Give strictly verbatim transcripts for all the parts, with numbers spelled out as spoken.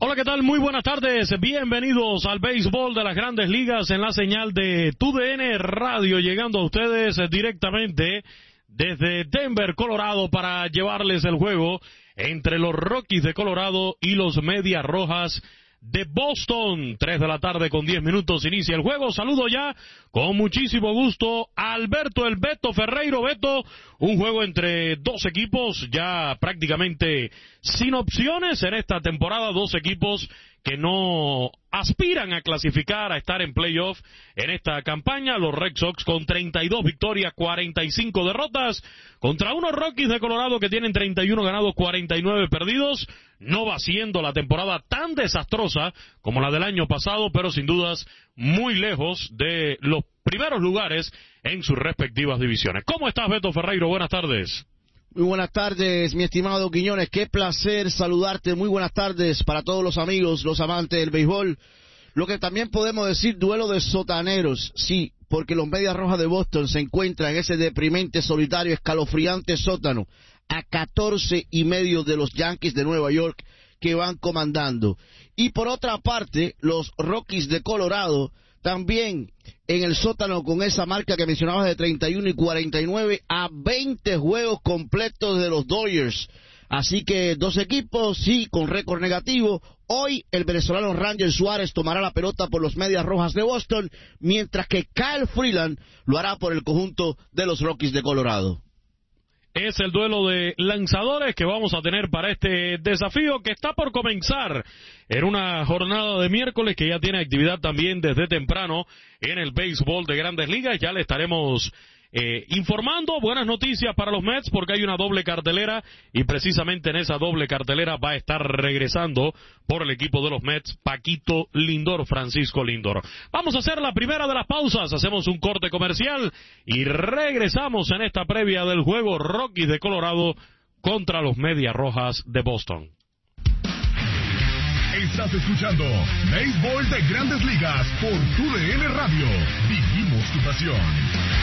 Hola, ¿qué tal? Muy buenas tardes. Bienvenidos al béisbol de las Grandes Ligas en la señal de T U D N Radio, llegando a ustedes directamente desde Denver, Colorado, para llevarles el juego entre los Rockies de Colorado y los Medias Rojas de Boston. Tres de la tarde con diez minutos inicia el juego. Saludo ya con muchísimo gusto a Alberto el Beto Ferreiro. Beto, un juego entre dos equipos ya prácticamente sin opciones en esta temporada, dos equipos que no aspiran a clasificar, a estar en playoff en esta campaña. Los Red Sox con treinta y dos victorias, cuarenta y cinco derrotas, contra unos Rockies de Colorado que tienen treinta y uno ganados, cuarenta y nueve perdidos. No va siendo la temporada tan desastrosa como la del año pasado, pero sin dudas muy lejos de los primeros lugares en sus respectivas divisiones. ¿Cómo estás, Beto Ferreiro? Buenas tardes. Muy buenas tardes, mi estimado Quiñones. Qué placer saludarte. Muy buenas tardes para todos los amigos, los amantes del béisbol. Lo que también podemos decir, duelo de sotaneros. Sí, porque los Medias Rojas de Boston se encuentran en ese deprimente, solitario, escalofriante sótano, a catorce y medio de los Yankees de Nueva York, que van comandando. Y por otra parte, los Rockies de Colorado también en el sótano con esa marca que mencionabas de treinta y uno y cuarenta y nueve, a veinte juegos completos de los Dodgers. Así que dos equipos, sí, con récord negativo. Hoy el venezolano Ranger Suárez tomará la pelota por los Medias Rojas de Boston, mientras que Kyle Freeland lo hará por el conjunto de los Rockies de Colorado. Es el duelo de lanzadores que vamos a tener para este desafío que está por comenzar en una jornada de miércoles que ya tiene actividad también desde temprano en el béisbol de Grandes Ligas. Ya le estaremos eh, informando. Buenas noticias para los Mets porque hay una doble cartelera y precisamente en esa doble cartelera va a estar regresando por el equipo de los Mets Paquito Lindor, Francisco Lindor. Vamos a hacer la primera de las pausas, hacemos un corte comercial y regresamos en esta previa del juego Rockies de Colorado contra los Medias Rojas de Boston. Estás escuchando Béisbol de Grandes Ligas por T U D N Radio. Vivimos tu pasión.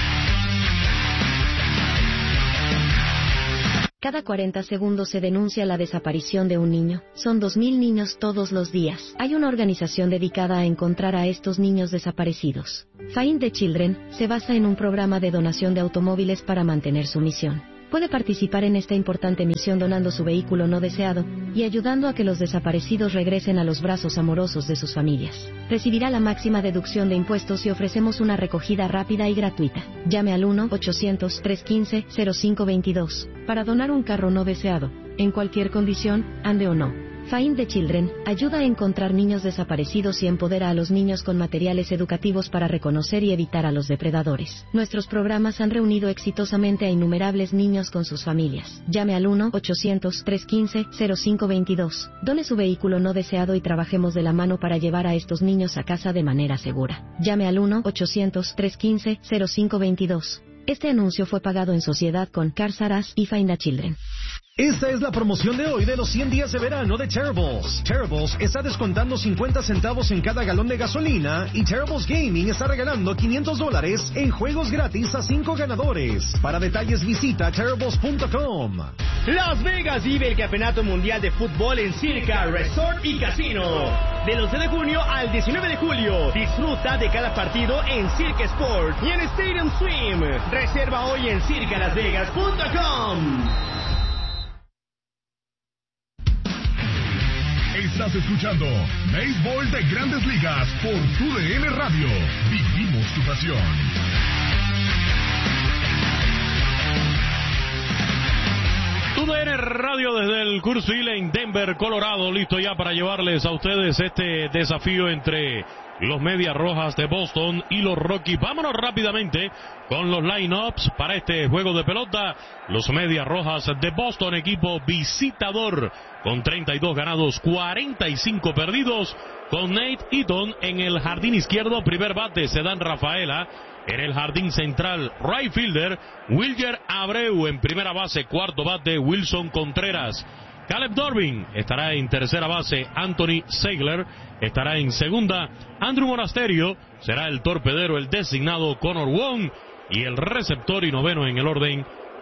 Cada cuarenta segundos se denuncia la desaparición de un niño. Son dos mil niños todos los días. Hay una organización dedicada a encontrar a estos niños desaparecidos. Find the Children se basa en un programa de donación de automóviles para mantener su misión. Puede participar en esta importante misión donando su vehículo no deseado y ayudando a que los desaparecidos regresen a los brazos amorosos de sus familias. Recibirá la máxima deducción de impuestos y ofrecemos una recogida rápida y gratuita. Llame al uno ochocientos, trescientos quince, cero cinco veintidós para donar un carro no deseado, en cualquier condición, ande o no. Find the Children ayuda a encontrar niños desaparecidos y empodera a los niños con materiales educativos para reconocer y evitar a los depredadores. Nuestros programas han reunido exitosamente a innumerables niños con sus familias. Llame al uno ochocientos, trescientos quince, cero cinco veintidós. Done su vehículo no deseado y trabajemos de la mano para llevar a estos niños a casa de manera segura. Llame al uno ochocientos, trescientos quince, cero cinco veintidós. Este anuncio fue pagado en sociedad con Cars R Us y Find the Children. Esta es la promoción de hoy de los cien días de verano de Terribles. Terribles está descontando cincuenta centavos en cada galón de gasolina y Terribles Gaming está regalando quinientos dólares en juegos gratis a cinco ganadores. Para detalles visita terribles punto com. Las Vegas vive el Campeonato Mundial de Fútbol en Circa Resort y Casino. Del once de junio al diecinueve de julio, disfruta de cada partido en Circa Sport y en Stadium Swim. Reserva hoy en circa las vegas punto com. Estás escuchando Béisbol de Grandes Ligas por T U D N Radio. Vivimos tu pasión. T U D N Radio desde el Coors Field en Denver, Colorado, listo ya para llevarles a ustedes este desafío entre los Medias Rojas de Boston y los Rockies. Vámonos rápidamente con los line-ups para este juego de pelota. Los Medias Rojas de Boston, equipo visitador, con treinta y dos ganados, cuarenta y cinco perdidos, con Nate Eaton en el jardín izquierdo, primer bate, Cedán Rafaela. En el jardín central, right fielder, Wilyer Abreu. En primera base, cuarto bate, Wilson Contreras. Caleb Durbin estará en tercera base, Anthony Ziegler estará en segunda, Andrew Monasterio será el torpedero, el designado Connor Wong, y el receptor y noveno en el orden,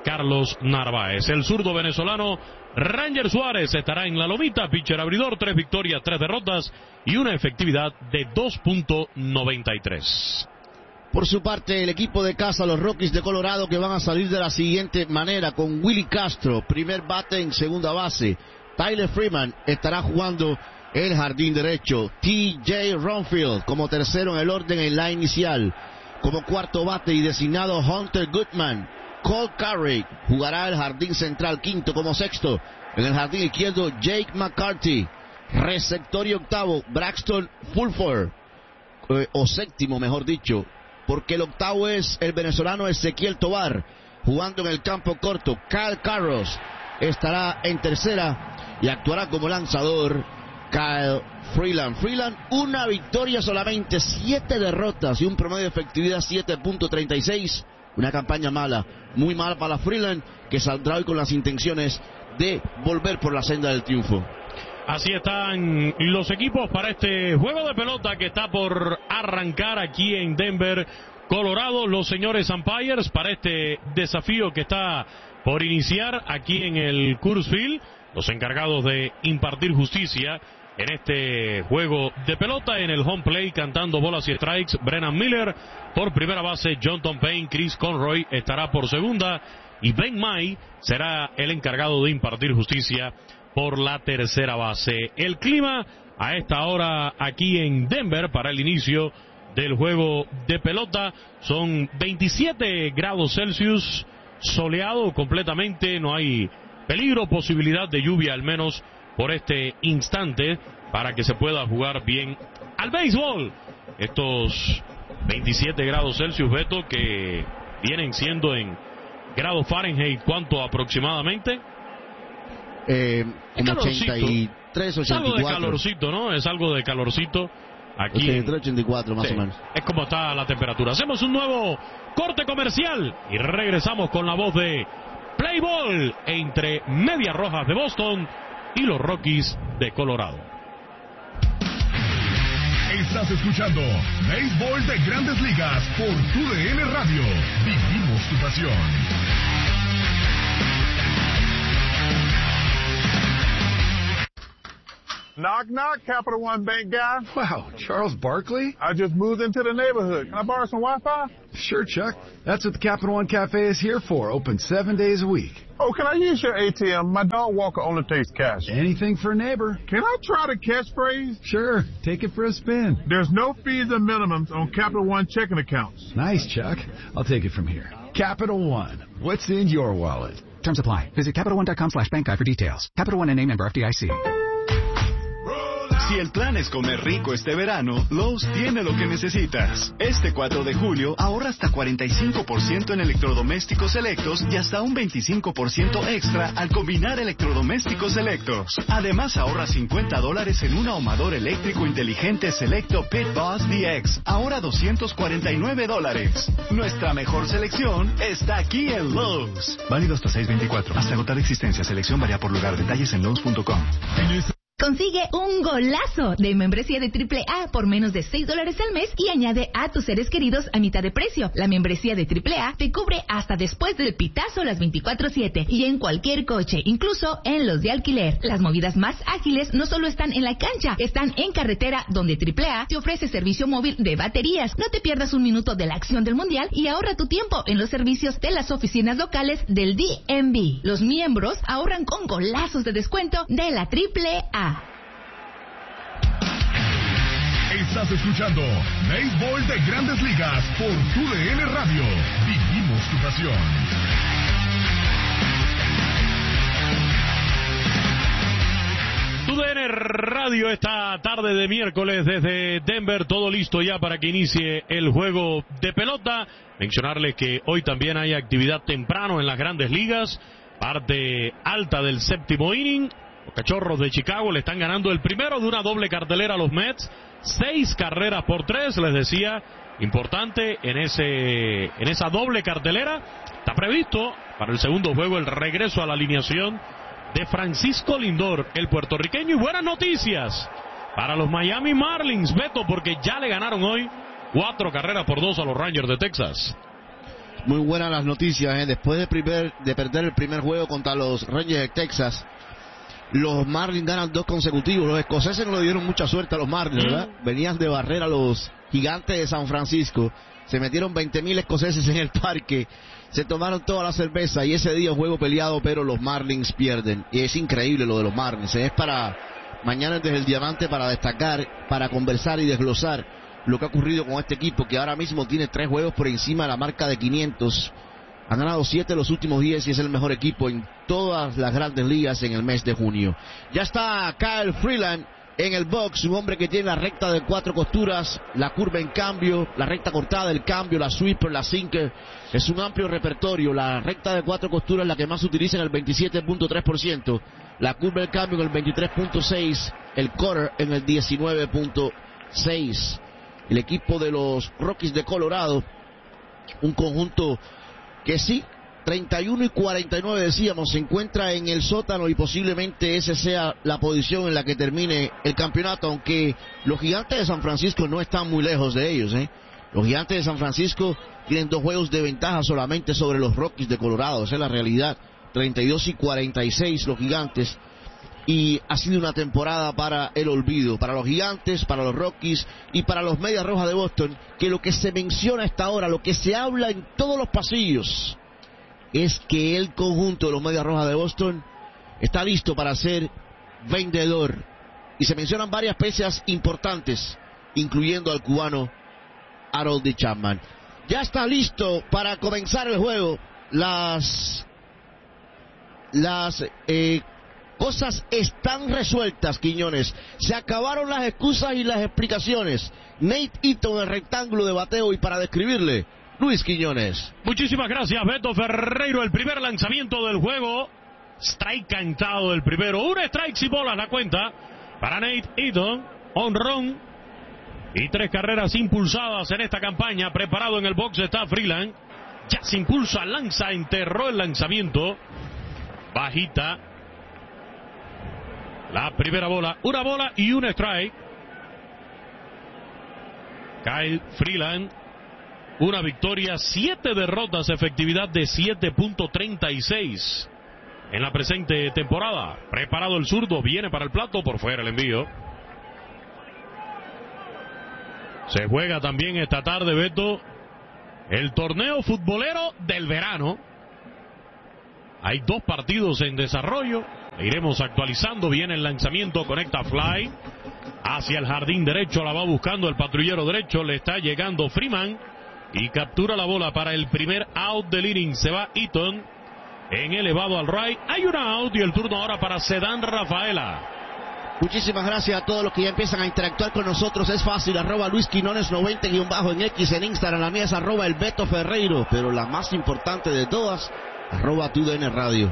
Carlos Narváez. El zurdo venezolano Ranger Suárez estará en la lomita, pitcher abridor, tres victorias, tres derrotas y una efectividad de dos punto noventa y tres. Por su parte, el equipo de casa, los Rockies de Colorado, que van a salir de la siguiente manera, con Willy Castro, primer bate en segunda base. Tyler Freeman estará jugando el jardín derecho. T J Ronfield como tercero en el orden en la inicial. Como cuarto bate y designado Hunter Goodman. Cole Carey jugará el jardín central, quinto como sexto. En el jardín izquierdo, Jake McCarthy. Receptor y octavo, Braxton Fulford. Eh, o séptimo, mejor dicho, porque el octavo es el venezolano Ezequiel Tovar, jugando en el campo corto. Kyle Carros estará en tercera y actuará como lanzador Kyle Freeland. Freeland, una victoria solamente, siete derrotas y un promedio de efectividad siete punto treinta y seis. Una campaña mala, muy mala para Freeland, que saldrá hoy con las intenciones de volver por la senda del triunfo. Así están los equipos para este juego de pelota que está por arrancar aquí en Denver, Colorado. Los señores umpires para este desafío que está por iniciar aquí en el Coors Field. Los encargados de impartir justicia en este juego de pelota. En el home play, cantando bolas y strikes, Brennan Miller por primera base, Jonathan Payne, Chris Conroy estará por segunda y Ben May será el encargado de impartir justicia por la tercera base. El clima a esta hora aquí en Denver para el inicio del juego de pelota son veintisiete grados Celsius, soleado completamente, no hay peligro, posibilidad de lluvia al menos por este instante para que se pueda jugar bien al béisbol. Estos veintisiete grados Celsius, Beto, que vienen siendo en grados Fahrenheit, ¿cuánto aproximadamente? Eh, en ochenta y tres, ochenta y cuatro. Es algo de calorcito, ¿no? Es algo de calorcito aquí. ochenta y tres, ochenta y cuatro más sí, o menos. Es como está la temperatura. Hacemos un nuevo corte comercial y regresamos con la voz de Play Ball entre Medias Rojas de Boston y los Rockies de Colorado. Estás escuchando Béisbol de Grandes Ligas por Tu D N Radio. Vivimos tu pasión. Knock, knock, Capital One Bank guy. Wow, Charles Barkley? I just moved into the neighborhood. Can I borrow some Wi-Fi? Sure, Chuck. That's what the Capital One Cafe is here for, open seven days a week. Oh, can I use your A T M? My dog walker only takes cash. Anything for a neighbor. Can I try the catchphrase? Sure, take it for a spin. There's no fees or minimums on Capital One checking accounts. Nice, Chuck. I'll take it from here. Capital One. What's in your wallet? Terms apply. Visit Capital One dot com slash bank guide for details. Capital One N A member F D I C. Si el plan es comer rico este verano, Lowe's tiene lo que necesitas. Este cuatro de julio ahorra hasta cuarenta y cinco por ciento en electrodomésticos selectos y hasta un veinticinco por ciento extra al combinar electrodomésticos selectos. Además ahorra cincuenta dólares en un ahumador eléctrico inteligente selecto Pit Boss D X, ahora doscientos cuarenta y nueve dólares. Nuestra mejor selección está aquí en Lowe's. Válido hasta seis veinticuatro. Hasta agotar existencia. Selección varía por lugar. Detalles en Lowe's punto com. Consigue un golazo de membresía de triple A por menos de seis dólares al mes y añade a tus seres queridos a mitad de precio. La membresía de triple A te cubre hasta después del pitazo las veinticuatro siete y en cualquier coche, incluso en los de alquiler. Las movidas más ágiles no solo están en la cancha, están en carretera, donde triple A te ofrece servicio móvil de baterías. No te pierdas un minuto de la acción del mundial y ahorra tu tiempo en los servicios de las oficinas locales del D M V. Los miembros ahorran con golazos de descuento de la triple A. Estás escuchando Béisbol de Grandes Ligas por Tu D N Radio. Vivimos tu pasión. Tu D N Radio esta tarde de miércoles desde Denver, todo listo ya para que inicie el juego de pelota. Mencionarles que hoy también hay actividad temprano en las Grandes Ligas, parte alta del séptimo inning. Los Cachorros de Chicago le están ganando el primero de una doble cartelera a los Mets, seis carreras por tres, les decía, importante en ese en esa doble cartelera. Está previsto para el segundo juego el regreso a la alineación de Francisco Lindor, el puertorriqueño. Y buenas noticias para los Miami Marlins, Beto, porque ya le ganaron hoy cuatro carreras por dos a los Rangers de Texas. Muy buenas las noticias, ¿eh? Después de, primer, de perder el primer juego contra los Rangers de Texas, los Marlins ganan dos consecutivos. Los escoceses no le dieron mucha suerte a los Marlins, ¿verdad? Mm. Venían de barrer a los Gigantes de San Francisco. Se metieron veinte mil escoceses en el parque. Se tomaron toda la cerveza y ese día un juego peleado, pero los Marlins pierden. Y es increíble lo de los Marlins. Es para mañana desde el Diamante para destacar, para conversar y desglosar lo que ha ocurrido con este equipo, que ahora mismo tiene tres juegos por encima de la marca de quinientos. Han ganado siete los últimos diez y es el mejor equipo en todas las grandes ligas en el mes de junio. Ya está Kyle Freeland en el box, un hombre que tiene la recta de cuatro costuras, la curva en cambio, la recta cortada, el cambio, la sweeper, la sinker. Es un amplio repertorio. La recta de cuatro costuras es la que más se utiliza en el veintisiete punto tres por ciento. La curva en cambio en el veintitrés punto seis por ciento. El cutter en el diecinueve punto seis por ciento. El equipo de los Rockies de Colorado, un conjunto que sí, treinta y uno y cuarenta y nueve decíamos, se encuentra en el sótano y posiblemente esa sea la posición en la que termine el campeonato, aunque los Gigantes de San Francisco no están muy lejos de ellos, ¿eh? Los Gigantes de San Francisco tienen dos juegos de ventaja solamente sobre los Rockies de Colorado, esa es la realidad, treinta y dos y cuarenta y seis los Gigantes. Y ha sido una temporada para el olvido, para los Gigantes, para los Rockies y para los Medias Rojas de Boston, que lo que se menciona hasta ahora, lo que se habla en todos los pasillos, es que el conjunto de los Medias Rojas de Boston está listo para ser vendedor. Y se mencionan varias piezas importantes, incluyendo al cubano Harold Chapman. Ya está listo para comenzar el juego. Las... Las... Eh, cosas están resueltas, Quiñones. Se acabaron las excusas y las explicaciones. Nate Eaton en el rectángulo de bateo y para describirle, Luis Quiñones. Muchísimas gracias, Beto Ferreiro. El primer lanzamiento del juego. Strike cantado el primero. Un strike sin bolas la cuenta para Nate Eaton. Honrón y tres carreras impulsadas en esta campaña. Preparado en el box está Freeland. Ya se impulsa, lanza, enterró el lanzamiento. Bajita. La primera bola, una bola y un strike. Kyle Freeland, una victoria, siete derrotas, efectividad de siete punto treinta y seis en la presente temporada. Preparado el zurdo, viene para el plato, por fuera el envío. Se juega también esta tarde, Beto, el torneo futbolero del verano. Hay dos partidos en desarrollo. Iremos actualizando. Viene el lanzamiento, conecta fly hacia el jardín derecho, la va buscando el patrullero derecho, le está llegando Freeman y captura la bola para el primer out del inning. Se va Eaton en elevado al right, hay una out y el turno ahora para Cedán Rafaela. Muchísimas gracias a todos los que ya empiezan a interactuar con nosotros. Es fácil, arroba Luis Quinones noventa guión bajo en X, en Instagram. La mía es arroba el Beto Ferreiro, pero la más importante de todas, arroba tu D N Radio.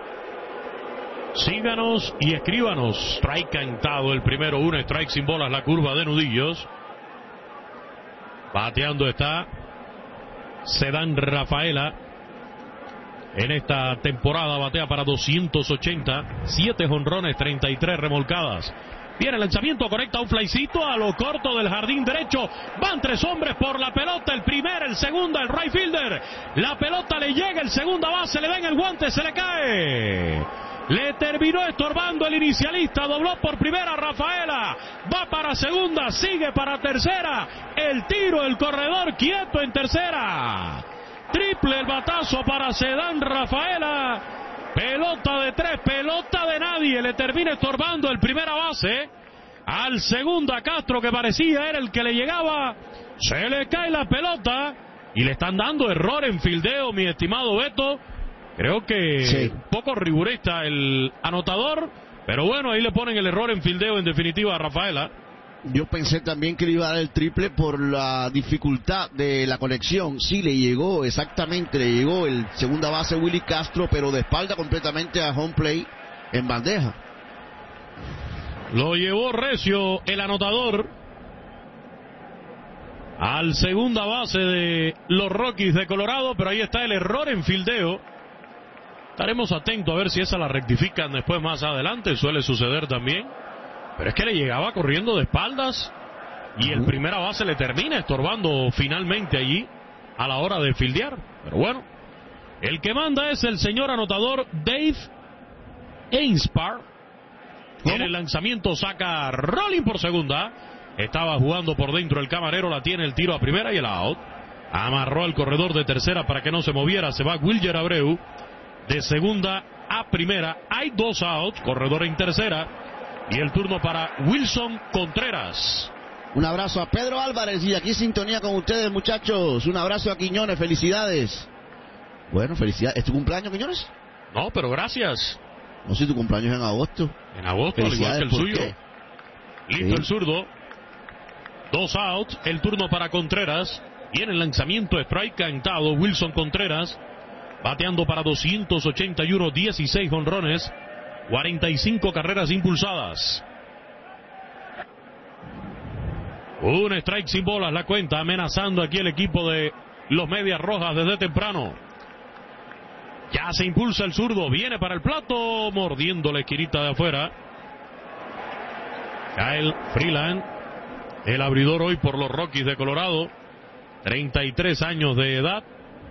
Síganos y escríbanos. Strike cantado el primero, un strike sin bolas, la curva de nudillos. Bateando está Cedán Rafaela. En esta temporada batea para doscientos ochenta, siete jonrones, treinta y tres remolcadas. Viene el lanzamiento, conecta un flycito a lo corto del jardín derecho. Van tres hombres por la pelota, el primer, el segundo, el right fielder. La pelota le llega, el segunda base, le da en el guante, se le cae. Le terminó estorbando el inicialista, dobló por primera Rafaela, va para segunda, sigue para tercera, el tiro, el corredor quieto en tercera. Triple el batazo para Cedán Rafaela, pelota de tres, pelota de nadie, le termina estorbando el primera base. Al segundo a Castro, que parecía era el que le llegaba, se le cae la pelota y le están dando error en fildeo, mi estimado Beto. Creo que sí, un poco rigurista el anotador, pero bueno, ahí le ponen el error en fildeo en definitiva a Rafaela. Yo pensé también que le iba a dar el triple por la dificultad de la conexión. Sí, le llegó, exactamente, le llegó el segunda base Willy Castro, pero de espalda completamente a home play en bandeja. Lo llevó recio el anotador al segunda base de los Rockies de Colorado, pero ahí está el error en fildeo. Estaremos atentos a ver si esa la rectifican después más adelante, suele suceder también. Pero es que le llegaba corriendo de espaldas y el primera base le termina estorbando finalmente allí. a la hora de fildear. Pero bueno, el que manda es el señor anotador Dave Ainspar. En el lanzamiento saca rolling por segunda. Estaba jugando por dentro el camarero, la tiene el tiro a primera y el out. Amarró al corredor de tercera para que no se moviera. Se va Wilyer Abreu de segunda a primera. Hay dos outs, corredor en tercera. Y el turno para Wilson Contreras. Un abrazo a Pedro Álvarez y aquí sintonía con ustedes, muchachos. Un abrazo a Quiñones, felicidades. Bueno, felicidades. ¿Es tu cumpleaños, Quiñones? No, pero gracias. No sé, tu cumpleaños es en agosto. En agosto, al igual que el suyo. ¿Qué? Listo sí. El zurdo. Dos outs, el turno para Contreras. Y en el lanzamiento strike cantado, Wilson Contreras, bateando para doscientos ochenta y uno, dieciséis jonrones, cuarenta y cinco carreras impulsadas. Un strike sin bolas la cuenta, amenazando aquí el equipo de los Medias Rojas desde temprano. Ya se impulsa el zurdo, viene para el plato, mordiendo la esquinita de afuera. Kyle Freeland, el abridor hoy por los Rockies de Colorado, treinta y tres años de edad.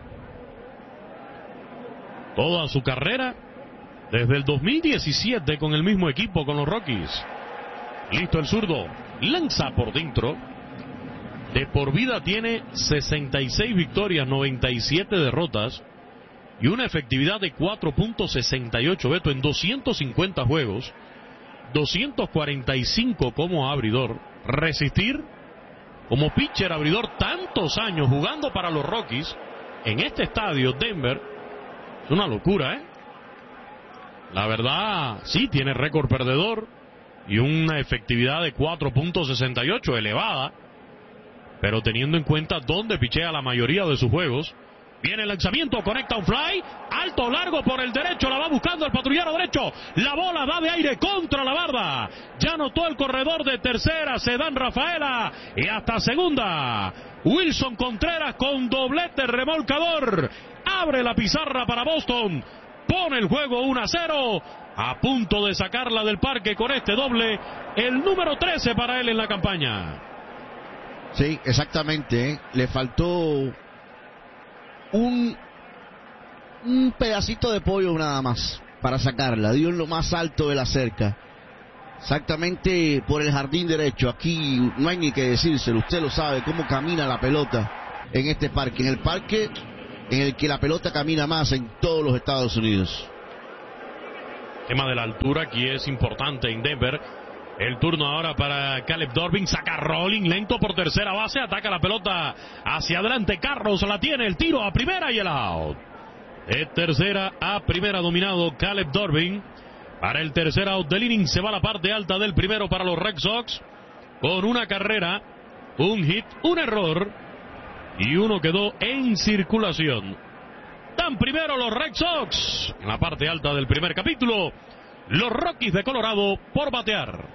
Toda su carrera desde el dos mil diecisiete con el mismo equipo, con los Rockies. Listo el zurdo, lanza por dentro. De por vida tiene sesenta y seis victorias, noventa y siete derrotas y una efectividad de cuatro punto sesenta y ocho, Beto, en doscientos cincuenta juegos, doscientos cuarenta y cinco como abridor. Resistir como pitcher abridor tantos años jugando para los Rockies en este estadio Denver es una locura, ¿eh? La verdad, sí, tiene récord perdedor y una efectividad de cuatro punto sesenta y ocho, elevada, pero teniendo en cuenta dónde pichea la mayoría de sus juegos. Viene el lanzamiento, conecta un fly, alto, largo por el derecho, la va buscando el patrullero derecho, la bola va de aire contra la barda, ya anotó el corredor de tercera, se dan Rafaela, y hasta segunda, Wilson Contreras con doblete remolcador, abre la pizarra para Boston, pone el juego uno a cero, a punto de sacarla del parque con este doble, el número trece para él en la campaña. Sí, exactamente, ¿eh? Le faltó Un, un pedacito de pollo nada más para sacarla, dio en lo más alto de la cerca, exactamente por el jardín derecho. Aquí no hay ni que decírselo, usted lo sabe cómo camina la pelota en este parque, en el parque en el que la pelota camina más en todos los Estados Unidos. El tema de la altura aquí es importante en Denver. El turno ahora para Caleb Dorbin, saca rolling lento por tercera base, ataca la pelota hacia adelante, Carlos la tiene, el tiro a primera y el out. De tercera a primera dominado Caleb Dorbin. Para el tercer out del inning se va a la parte alta del primero para los Red Sox, con una carrera, un hit, un error y uno quedó en circulación. Dan primero los Red Sox en la parte alta del primer capítulo, los Rockies de Colorado por batear.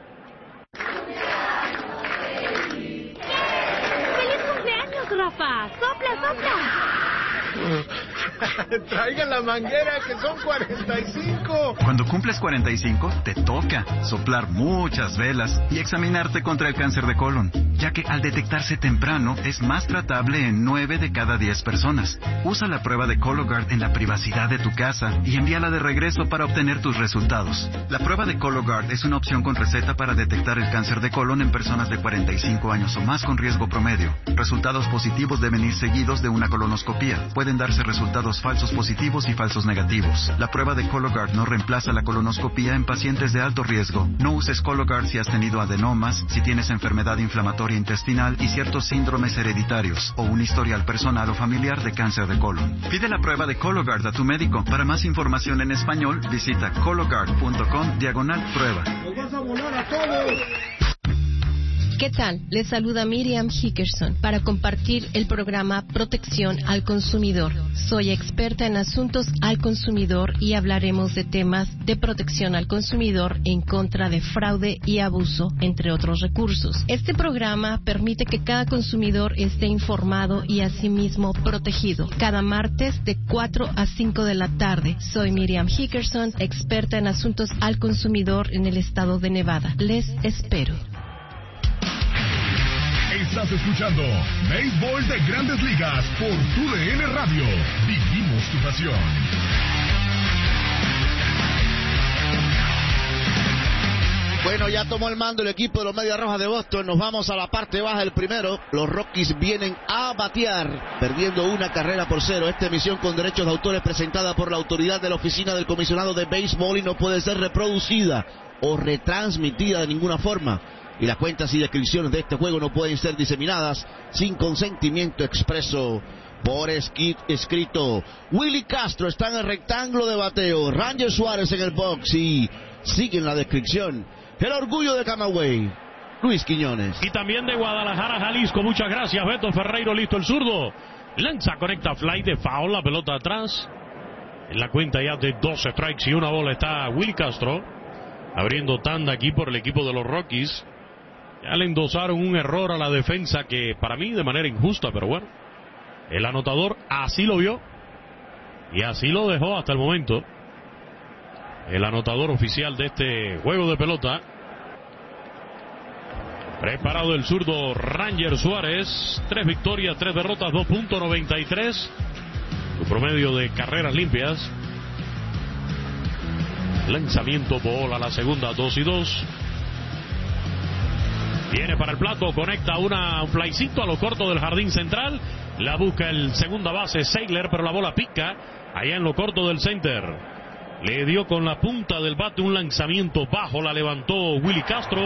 ¡Feliz cumpleaños, Rafa! ¡Sopla, sopla! Traigan la manguera, que son cuarenta y cinco. Cuando cumples cuarenta y cinco, te toca soplar muchas velas y examinarte contra el cáncer de colon, ya que al detectarse temprano es más tratable en nueve de cada diez personas. Usa la prueba de Cologuard en la privacidad de tu casa y envíala de regreso para obtener tus resultados. La prueba de Cologuard es una opción con receta para detectar el cáncer de colon en personas de cuarenta y cinco años o más con riesgo promedio. Resultados positivos deben ir seguidos de una colonoscopía. Pueden darse resultados falsos positivos y falsos negativos. La prueba de Cologuard no reemplaza la colonoscopía en pacientes de alto riesgo. No uses Cologuard si has tenido adenomas, si tienes enfermedad inflamatoria intestinal y ciertos síndromes hereditarios o un historial personal o familiar de cáncer de colon. Pide la prueba de Cologuard a tu médico. Para más información en español, visita cologuard punto com diagonal prueba. ¡Nos vas a volar a todos! ¿Qué tal? Les saluda Miriam Hickerson para compartir el programa Protección al Consumidor. Soy experta en asuntos al consumidor y hablaremos de temas de protección al consumidor en contra de fraude y abuso, entre otros recursos. Este programa permite que cada consumidor esté informado y asimismo protegido. Cada martes de cuatro a cinco de la tarde. Soy Miriam Hickerson, experta en asuntos al consumidor en el estado de Nevada. Les espero. En Estás escuchando Béisbol de Grandes Ligas por Tu D N Radio. Vivimos tu pasión. Bueno, ya tomó el mando el equipo de los Medias Rojas de Boston. Nos vamos a la parte baja del primero. Los Rockies vienen a batear, perdiendo una carrera por cero. Esta emisión con derechos de autor es presentada por la autoridad de la Oficina del Comisionado de Béisbol y no puede ser reproducida o retransmitida de ninguna forma. Y las cuentas y descripciones de este juego no pueden ser diseminadas sin consentimiento expreso por escrito. Willie Castro está en el rectángulo de bateo. Ranger Suárez en el box y sigue en la descripción el orgullo de Camagüey, Luis Quiñones. Y también de Guadalajara, Jalisco. Muchas gracias, Beto Ferreiro. Listo el zurdo. Lanza, conecta, fly de foul, la pelota atrás. En la cuenta ya de dos strikes y una bola está Willie Castro. Abriendo tanda aquí por el equipo de los Rockies. Ya le endosaron un error a la defensa que para mí de manera injusta, pero bueno. El anotador así lo vio. Y así lo dejó hasta el momento. El anotador oficial de este juego de pelota. Preparado el zurdo Ranger Suárez. Tres victorias, tres derrotas, dos punto noventa y tres. Su promedio de carreras limpias. Lanzamiento, bola, la segunda, dos y dos. Viene para el plato, conecta una, un flycito a lo corto del jardín central. La busca el segunda base Seigler, pero la bola pica allá en lo corto del center. Le dio con la punta del bate un lanzamiento bajo, la levantó Willie Castro.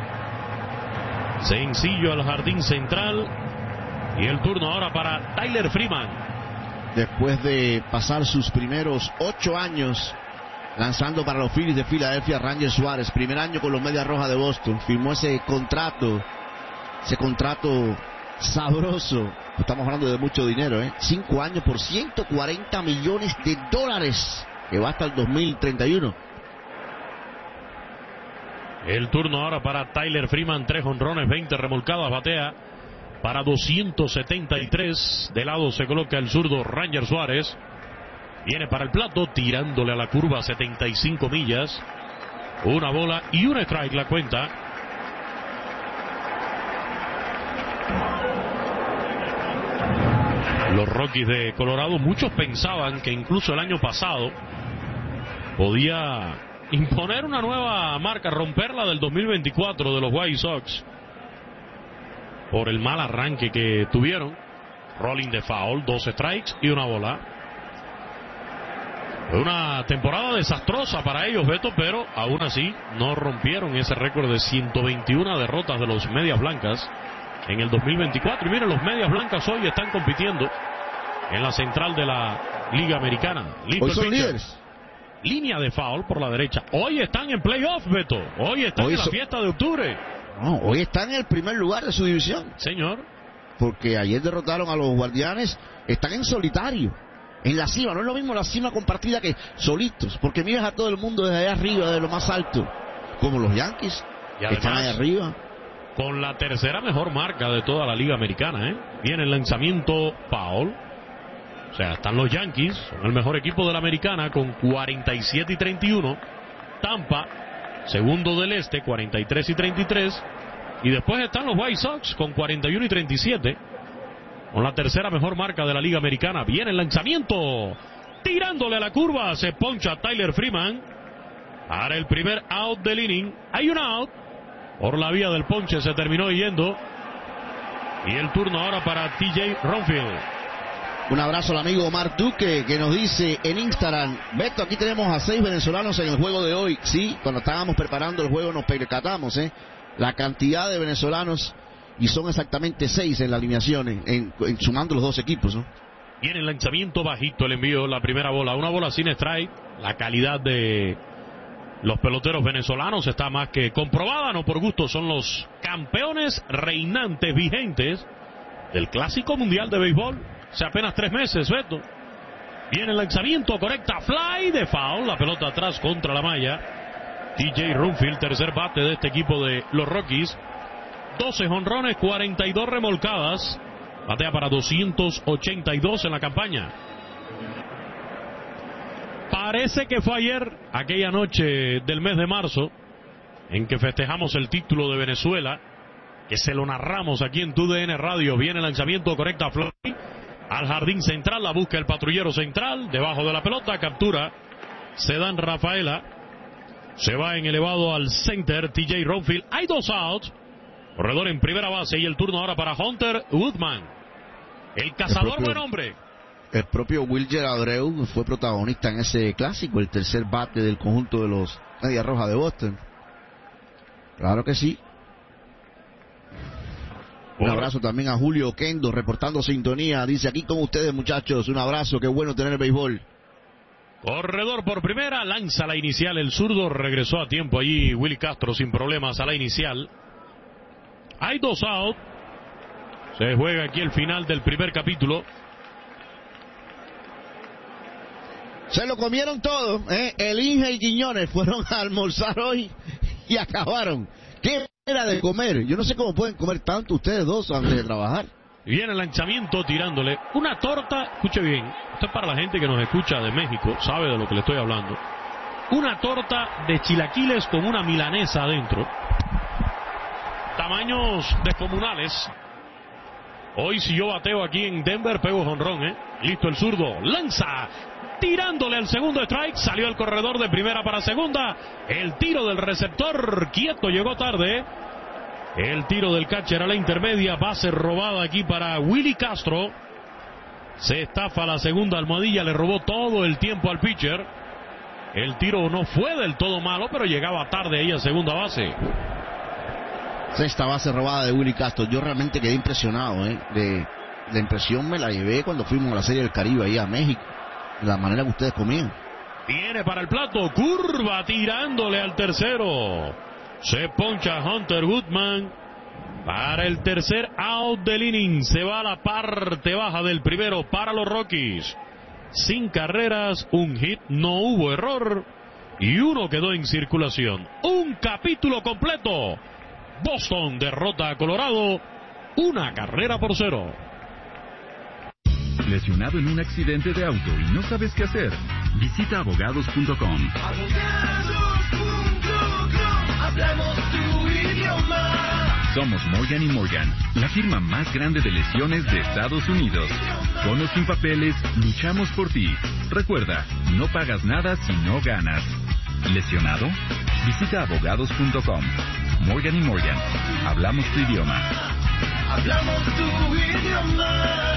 Sencillo al jardín central. Y el turno ahora para Tyler Freeman. Después de pasar sus primeros ocho años lanzando para los Phillies de Filadelfia, Ranger Suárez, primer año con los Medias Rojas de Boston, firmó ese contrato, ese contrato sabroso. Estamos hablando de mucho dinero, ¿eh? Cinco años por ciento cuarenta millones de dólares, que va hasta el dos mil treinta y uno. El turno ahora para Tyler Freeman, tres jonrones, veinte remolcadas, batea para doscientos setenta y tres. De lado se coloca el zurdo Ranger Suárez. Viene para el plato, tirándole a la curva setenta y cinco millas. Una bola y un strike la cuenta. Los Rockies de Colorado, muchos pensaban que incluso el año pasado podía imponer una nueva marca, romperla del dos mil veinticuatro de los White Sox por el mal arranque que tuvieron. Rolling de foul, dos strikes y una bola. Una temporada desastrosa para ellos, Beto, pero aún así no rompieron ese récord de ciento veintiuna derrotas de los Medias Blancas en el dos mil veinticuatro. Y miren, los Medias Blancas hoy están compitiendo en la central de la Liga Americana. Hoy son líderes. Línea de foul por la derecha. Hoy están en playoff, Beto. Hoy están hoy en la so... fiesta de octubre. No, hoy están en el primer lugar de su división. Señor. Porque ayer derrotaron a los Guardianes. Están en solitario. En la cima, no es lo mismo la cima compartida que solitos, porque miras a todo el mundo desde allá arriba, de lo más alto, como los Yankees, y además, que están ahí arriba. Con la tercera mejor marca de toda la Liga Americana, ¿eh? Viene el lanzamiento foul. O sea, están los Yankees, son el mejor equipo de la Americana con cuarenta y siete y treinta y uno. Tampa, segundo del este, cuarenta y tres y treinta y tres. Y después están los White Sox con cuarenta y uno y treinta y siete. Con la tercera mejor marca de la Liga Americana. Viene el lanzamiento. Tirándole a la curva. Se poncha Tyler Freeman. Para el primer out del inning. Hay un out. Por la vía del ponche se terminó yendo. Y el turno ahora para T J Ronfield. Un abrazo al amigo Omar Duque, que nos dice en Instagram: Beto, aquí tenemos a seis venezolanos en el juego de hoy. Sí, cuando estábamos preparando el juego nos percatamos, ¿eh? La cantidad de venezolanos. Y son exactamente seis en la alineación, en, en, en sumando los dos equipos, ¿no? Viene el lanzamiento bajito, el envío, la primera bola. Una bola sin strike. La calidad de los peloteros venezolanos está más que comprobada. No por gusto, son los campeones reinantes vigentes del Clásico Mundial de Béisbol. Hace apenas tres meses, Beto. Viene el lanzamiento, correcta, fly de foul. La pelota atrás contra la malla. T J Ronfield, tercer bate de este equipo de los Rockies. doce jonrones, cuarenta y dos remolcadas. Batea para doscientos ochenta y dos en la campaña. Parece que fue ayer, aquella noche del mes de marzo, en que festejamos el título de Venezuela que se lo narramos aquí en Tu D N Radio. Viene el lanzamiento correcto a Floyd. Al jardín central, la busca el patrullero central. Debajo de la pelota, captura. Se dan Rafaela. Se va en elevado al center, T J Ronfield. Hay dos outs. Corredor en primera base y el turno ahora para Hunter Woodman. El cazador, el propio, buen hombre. El propio Wilyer Abreu fue protagonista en ese clásico, el tercer bate del conjunto de los Medias Rojas de Boston. Claro que sí. Un abrazo también a Julio Kendo, reportando sintonía. Dice aquí con ustedes, muchachos. Un abrazo, qué bueno tener el béisbol. Corredor por primera, lanza la inicial. El zurdo regresó a tiempo allí. Willy Castro sin problemas a la inicial. Hay dos out. Se juega aquí el final del primer capítulo. Se lo comieron todo, ¿eh? El Inge y Quiñones fueron a almorzar hoy y acabaron. ¿Qué era de comer? Yo no sé cómo pueden comer tanto ustedes dos antes de trabajar. Viene el lanzamiento tirándole una torta. Escuche bien, esto es para la gente que nos escucha de México, sabe de lo que le estoy hablando. Una torta de chilaquiles con una milanesa adentro. Tamaños descomunales. Hoy si yo bateo aquí en Denver, pego jonrón, ¿eh? Listo el zurdo, lanza, tirándole al segundo strike, salió el corredor de primera para segunda. El tiro del receptor, quieto, llegó tarde. El tiro del catcher a la intermedia, base robada aquí para Willy Castro. Se estafa la segunda almohadilla, le robó todo el tiempo al pitcher. El tiro no fue del todo malo, pero llegaba tarde ahí a segunda base. Sexta base robada de Willy Castro. Yo realmente quedé impresionado, ¿eh? De, la impresión me la llevé cuando fuimos a la Serie del Caribe ahí a México. De la manera que ustedes comían. Viene para el plato, curva tirándole al tercero. Se poncha Hunter Woodman para el tercer out del inning. Se va a la parte baja del primero para los Rockies. Sin carreras, un hit, no hubo error y uno quedó en circulación. Un capítulo completo. Boston derrota a Colorado, una carrera por cero. ¿Lesionado en un accidente de auto y no sabes qué hacer? Visita abogados punto com. abogados punto com, hablamos tu idioma. Somos Morgan y Morgan, la firma más grande de lesiones de Estados Unidos. Con o sin papeles, luchamos por ti. Recuerda, no pagas nada si no ganas. ¿Lesionado? Visita abogados punto com. Morgan y Morgan, hablamos tu idioma. Hablamos tu idioma.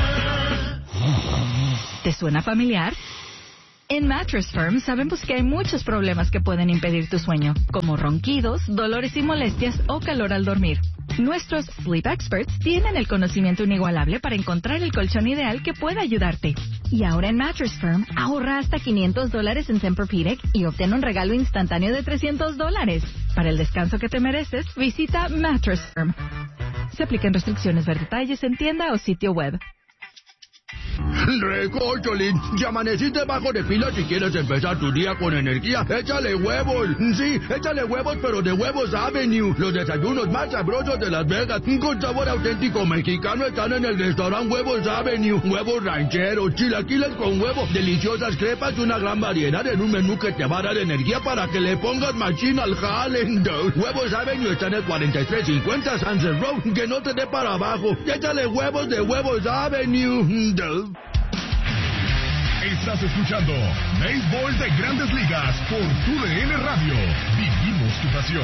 ¿Te suena familiar? En Mattress Firm sabemos que hay muchos problemas que pueden impedir tu sueño, como ronquidos, dolores y molestias o calor al dormir. Nuestros Sleep Experts tienen el conocimiento inigualable para encontrar el colchón ideal que pueda ayudarte. Y ahora en Mattress Firm, ahorra hasta quinientos dólares en Tempur-Pedic y obtén un regalo instantáneo de trescientos dólares. Para el descanso que te mereces, visita Mattress Firm. Se aplican restricciones, ver detalles en tienda o sitio web. Recócholín, ya amaneciste bajo de pila si quieres empezar tu día con energía. Échale huevos, sí, échale huevos, pero de Huevos Avenue. Los desayunos más sabrosos de Las Vegas, con sabor auténtico mexicano, están en el restaurante Huevos Avenue. Huevos rancheros, chilaquiles con huevo, deliciosas crepas y una gran variedad en un menú que te va a dar energía para que le pongas machín al jale. Huevos Avenue está en el cuarenta y tres cincuenta Sunset Road, que no te dé para abajo. Échale huevos de Huevos Avenue. Estás escuchando Béisbol de Grandes Ligas por Tu D N Radio. Vivimos tu pasión.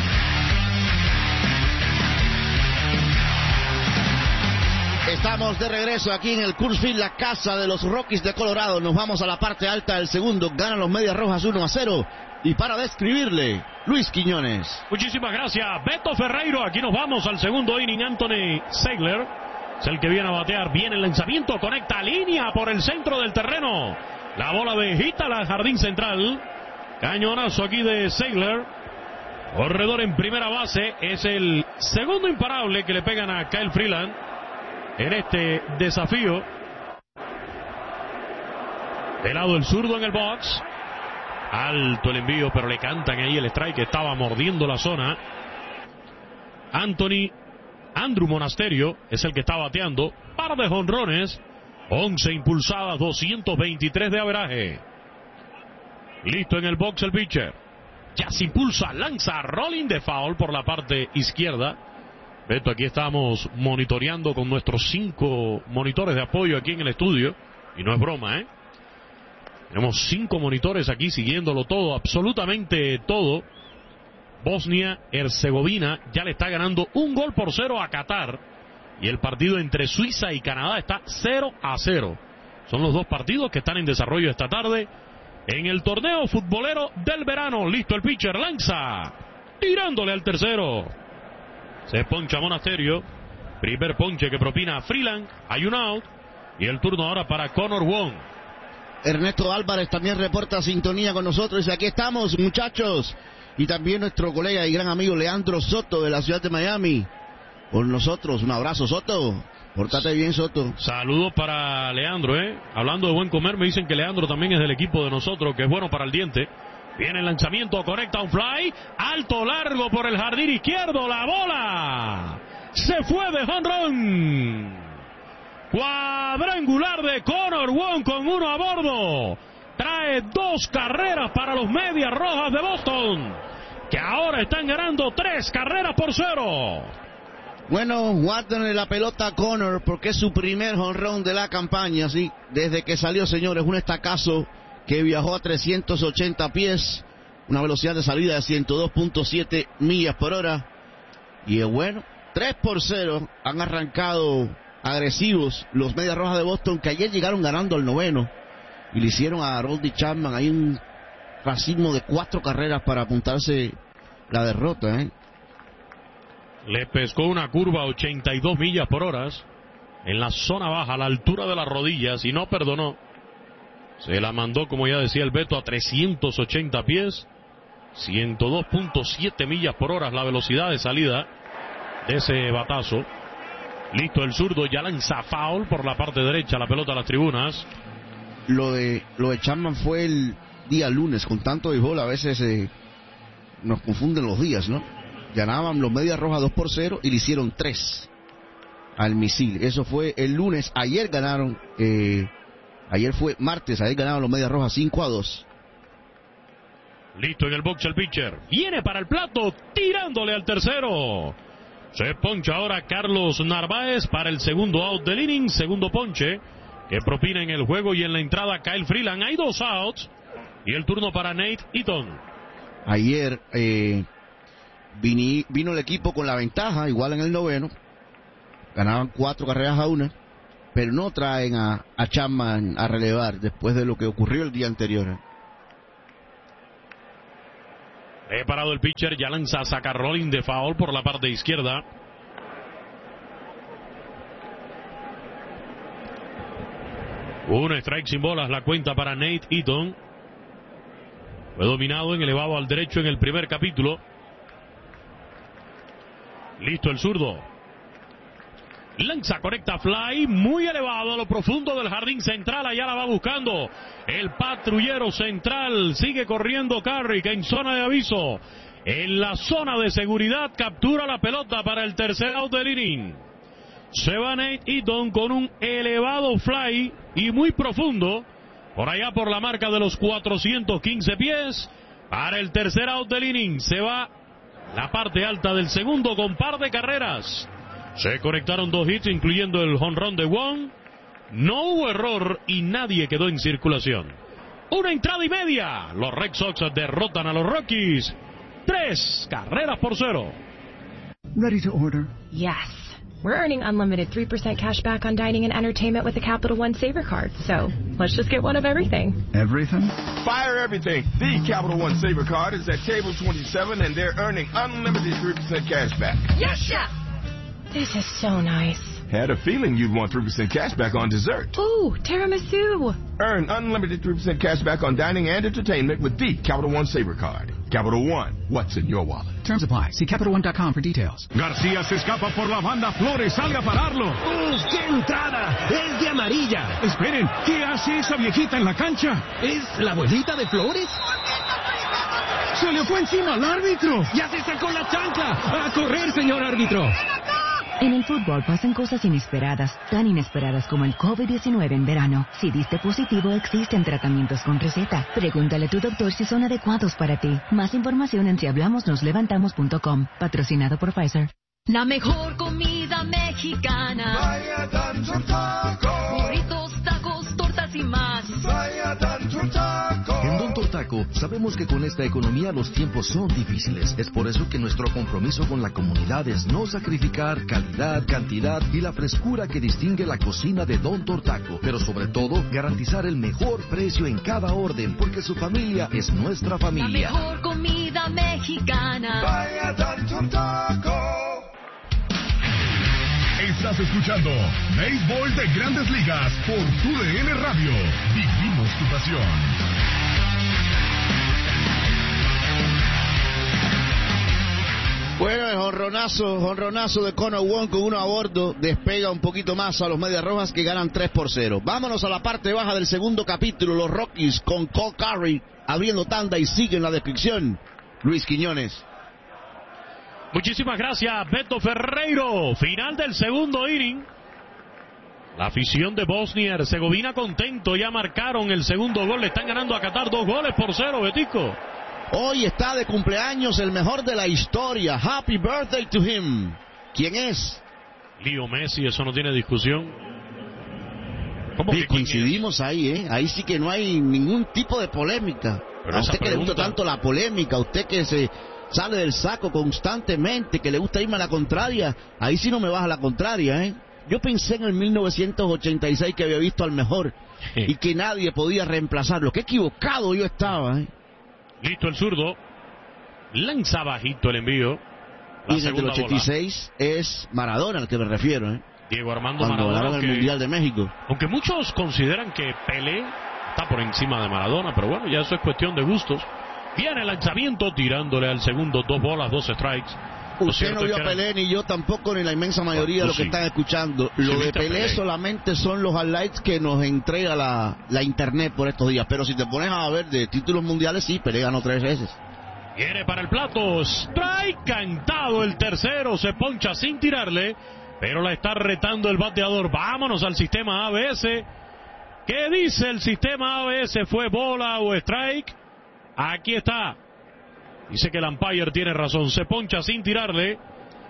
Estamos de regreso aquí en el Coors Field, la casa de los Rockies de Colorado. Nos vamos a la parte alta del segundo. Ganan los Medias Rojas uno a cero. Y para describirle, Luis Quiñones. Muchísimas gracias, Beto Ferreiro. Aquí nos vamos al segundo inning. Anthony Ziegler es el que viene a batear. Viene el lanzamiento, conecta línea por el centro del terreno. La bola de Hita al jardín central. Cañonazo aquí de Ziegler. Corredor en primera base. Es el segundo imparable que le pegan a Kyle Freeland en este desafío. De lado el zurdo en el box. Alto el envío, pero le cantan ahí el strike. Estaba mordiendo la zona. Anthony Andrew Monasterio es el que está bateando. Par de jonrones, once impulsadas, doscientos veintitrés de averaje. Listo en el box el pitcher. Ya se impulsa, lanza, rolling de foul por la parte izquierda. Beto, aquí estamos monitoreando con nuestros cinco monitores de apoyo aquí en el estudio. Y no es broma, ¿eh? Tenemos cinco monitores aquí siguiéndolo todo, absolutamente todo. Bosnia-Herzegovina ya le está ganando un gol por cero a Qatar. Y el partido entre Suiza y Canadá está cero a cero. Son los dos partidos que están en desarrollo esta tarde en el torneo futbolero del verano. Listo el pitcher, lanza, tirándole al tercero. Se poncha Monasterio. Primer ponche que propina Freeland. Hay un out. Y el turno ahora para Connor Wong. Ernesto Álvarez también reporta sintonía con nosotros. Y aquí estamos, muchachos. Y también nuestro colega y gran amigo Leandro Soto de la ciudad de Miami. Con nosotros, un abrazo, Soto. Pórtate bien, Soto. Saludos para Leandro, ¿eh? Hablando de buen comer, me dicen que Leandro también es del equipo de nosotros, que es bueno para el diente. Viene el lanzamiento, conecta un fly. Alto, largo por el jardín izquierdo. La bola se fue de home run. Cuadrangular de Connor Wong con uno a bordo. Trae dos carreras para los Medias Rojas de Boston, que ahora están ganando tres carreras por cero. Bueno, guárdenle la pelota a Connor porque es su primer home run de la campaña, sí. Desde que salió, señores, un estacazo que viajó a trescientos ochenta pies, una velocidad de salida de ciento dos punto siete millas por hora. Y es bueno, tres por cero han arrancado agresivos los Medias Rojas de Boston, que ayer llegaron ganando al noveno y le hicieron a Aroldis Chapman ahí un racismo de cuatro carreras para apuntarse la derrota, ¿eh? Le pescó una curva a ochenta y dos millas por hora en la zona baja, a la altura de las rodillas, y no perdonó. Se la mandó, como ya decía el Beto, a trescientos ochenta pies, ciento dos punto siete millas por hora la velocidad de salida de ese batazo. Listo el zurdo, ya lanza foul por la parte derecha, la pelota a las tribunas. Lo de, lo de Chapman fue el día lunes, con tanto béisbol a veces eh, nos confunden los días, ¿no? Ganaban los Medias Rojas dos por cero y le hicieron tres al misil. Eso fue el lunes. Ayer ganaron, eh, ayer fue martes, ayer ganaron los Medias Rojas cinco a dos. Listo en el box el pitcher. Viene para el plato, tirándole al tercero. Se poncha ahora Carlos Narváez para el segundo out del inning, segundo ponche que propina en el juego, y en la entrada Kyle Freeland. Hay dos outs y el turno para Nate Eaton. Ayer eh, vini, vino el equipo con la ventaja, igual en el noveno, ganaban cuatro carreras a una, pero no traen a, a Chapman a relevar después de lo que ocurrió el día anterior. Preparado el pitcher, ya lanza, saca rolling de foul por la parte izquierda. Un strike sin bolas, la cuenta para Nate Eaton. Fue dominado en elevado al derecho en el primer capítulo. Listo el zurdo. Lanza, conecta fly, muy elevado a lo profundo del jardín central. Allá la va buscando el patrullero central. Sigue corriendo Carrick en zona de aviso. En la zona de seguridad captura la pelota para el tercer out del inning. Se va Nate Eaton con un elevado fly y muy profundo, por allá por la marca de los cuatrocientos quince pies. Para el tercer out del inning se va la parte alta del segundo con par de carreras. Se conectaron dos hits, incluyendo el home run de Wong. No hubo error y nadie quedó en circulación. Una entrada y media. Los Red Sox derrotan a los Rockies. Tres carreras por cero. Ready to order? Yes. We're earning unlimited three percent cash back on dining and entertainment with the Capital One Saver Card. So, let's just get one of everything. Everything? Fire everything. The Capital One Saver Card is at table twenty-seven, and they're earning unlimited three percent cash back. Yes, chef! This is so nice. Had a feeling you'd want three percent cash back on dessert. Ooh, tiramisu. Earn unlimited three percent cash back on dining and entertainment with the Capital One Saver Card. Capital One, what's in your wallet? Terms apply. See Capital One dot com for details. García se escapa por la banda. Flores, salga a pararlo. ¡Uf, qué entrada! ¡Es de amarilla! Esperen, ¿qué hace esa viejita en la cancha? ¿Es la abuelita de Flores? ¡Se le fue encima al árbitro! ¡Ya se sacó la chancla! ¡A correr, señor árbitro! En el fútbol pasan cosas inesperadas, tan inesperadas como el COVID diecinueve en verano. Si diste positivo, existen tratamientos con receta. Pregúntale a tu doctor si son adecuados para ti. Más información en si hablamos nos levantamos punto com. Patrocinado por Pfizer. La mejor comida mexicana. Vaya Don Taco. Burritos, tacos, tortas y más. Vaya Don Taco. En Don Tortaco sabemos que con esta economía los tiempos son difíciles. Es por eso que nuestro compromiso con la comunidad es no sacrificar calidad, cantidad y la frescura que distingue la cocina de Don Tortaco. Pero sobre todo, garantizar el mejor precio en cada orden, porque su familia es nuestra familia. La mejor comida mexicana. Vaya Don Taco. Estás escuchando Béisbol de Grandes Ligas por Tu D N Radio. Vivimos tu pasión. Bueno, el jonronazo, jonronazo de Connor Wong con uno a bordo despega un poquito más a los Medias Rojas que ganan tres por cero. Vámonos a la parte baja del segundo capítulo. Los Rockies con Cole Curry abriendo tanda y siguen la descripción. Luis Quiñones. Muchísimas gracias, Beto Ferreiro. Final del segundo inning. La afición de Bosnia-Herzegovina contento. Ya marcaron el segundo gol. Le están ganando a Qatar dos goles por cero, Betico. Hoy está de cumpleaños el mejor de la historia. Happy birthday to him. ¿Quién es? Leo Messi, eso no tiene discusión. ¿Cómo que coincidimos ahí, eh? Ahí sí que no hay ningún tipo de polémica. Pero a usted que pregunta... le gusta tanto la polémica, a usted que se sale del saco constantemente, que le gusta irme a la contraria, ahí sí no me baja la contraria, ¿eh? Yo pensé en el mil novecientos ochenta y seis que había visto al mejor y que nadie podía reemplazarlo. Qué equivocado yo estaba, ¿eh? Listo el zurdo. Lanza bajito el envío. La y en el ochenta y seis bola. Es Maradona al que me refiero, ¿eh? Diego Armando Cuando Maradona. Cuando ganaron el Mundial de México. Aunque muchos consideran que Pelé está por encima de Maradona, pero bueno, ya eso es cuestión de gustos. Viene el lanzamiento tirándole al segundo, dos bolas, dos strikes. Usted no vio a Pelé, ni yo tampoco, ni la inmensa mayoría de los que están escuchando. Lo de Pelé solamente son los highlights que nos entrega la, la internet por estos días. Pero si te pones a ver de títulos mundiales, sí, Pelé ganó tres veces. Viene para el plato, strike, cantado el tercero, se poncha sin tirarle, pero la está retando el bateador. Vámonos al sistema A B S. ¿Qué dice el sistema A B S? ¿Fue bola o strike? Aquí está. Dice que el umpire tiene razón. Se poncha sin tirarle.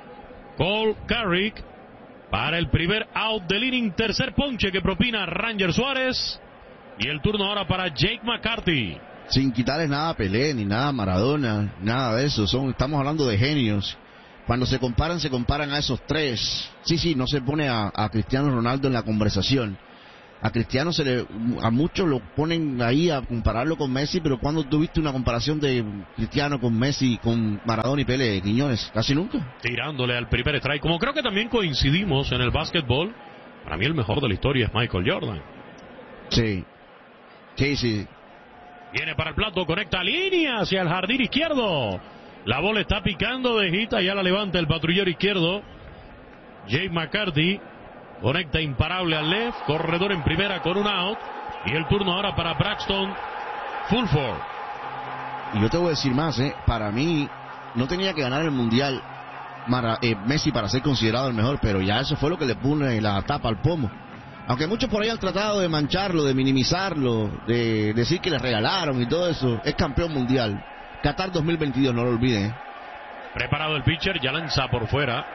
Cole Carrick para el primer out del inning. Tercer ponche que propina Ranger Suárez. Y el turno ahora para Jake McCarthy. Sin quitarles nada a Pelé, ni nada a Maradona, nada de eso. Son, estamos hablando de genios. Cuando se comparan, se comparan a esos tres. Sí, sí, no se pone a, a Cristiano Ronaldo en la conversación. A Cristiano se le, a muchos lo ponen ahí a compararlo con Messi, pero cuando tuviste una comparación de Cristiano con Messi, con Maradona y Pelé, Quiñones, casi nunca. Tirándole al primer strike, como creo que también coincidimos en el básquetbol, para mí el mejor de la historia es Michael Jordan. Sí, sí, sí. Viene para el plato, conecta línea hacia el jardín izquierdo. La bola está picando de hita, ya la levanta el patrullero izquierdo. Jake McCarthy. Conecta imparable al left, corredor en primera con un out. Y el turno ahora para Braxton Fulford. Y yo te voy a decir más, ¿eh? Para mí, no tenía que ganar el Mundial Mara, eh, Messi para ser considerado el mejor, pero ya eso fue lo que le pone la tapa al pomo. Aunque muchos por ahí han tratado de mancharlo, de minimizarlo, de decir que le regalaron y todo eso, es campeón mundial. Qatar dos mil veintidós, no lo olviden, ¿eh? Preparado el pitcher, ya lanza por fuera.